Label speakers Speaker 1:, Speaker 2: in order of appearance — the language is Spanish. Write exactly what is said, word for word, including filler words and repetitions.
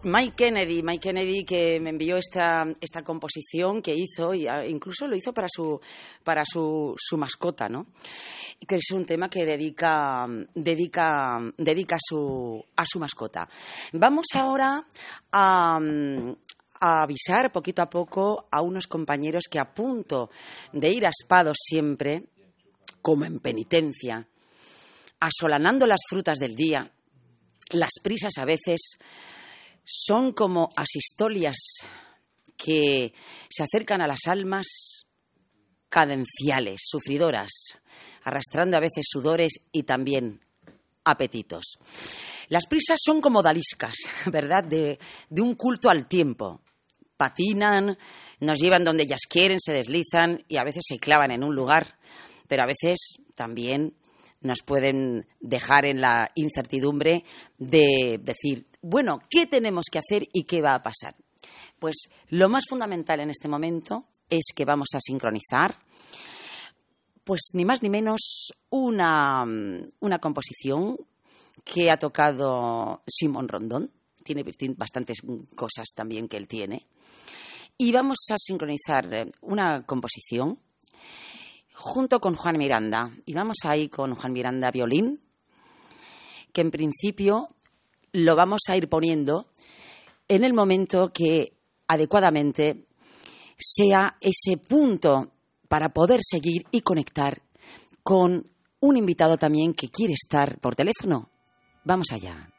Speaker 1: Mike Kennedy, Mike Kennedy que me envió esta, esta composición que hizo, y incluso lo hizo para su, para su, su mascota, ¿no? Que es un tema que dedica, dedica, dedica a, su, a su mascota. Vamos ahora a, a avisar poquito a poco a unos compañeros que, a punto de ir aspados siempre, como en penitencia, asolanando las frutas del día, las prisas a veces son como asistolias que se acercan a las almas cadenciales, sufridoras, arrastrando a veces sudores y también apetitos. Las prisas son como odaliscas, ¿verdad?, de, de un culto al tiempo. Patinan, nos llevan donde ellas quieren, se deslizan y a veces se clavan en un lugar, pero a veces también nos pueden dejar en la incertidumbre de decir, bueno, ¿qué tenemos que hacer y qué va a pasar? Pues lo más fundamental en este momento es que vamos a sincronizar, pues ni más ni menos, una, una composición que ha tocado Simón Rondón. Tiene bastantes cosas también que él tiene. Y vamos a sincronizar una composición junto con Juan Miranda. Y vamos a ir con Juan Miranda violín, que en principio lo vamos a ir poniendo en el momento que adecuadamente sea ese punto para poder seguir y conectar con un invitado también que quiere estar por teléfono. Vamos allá.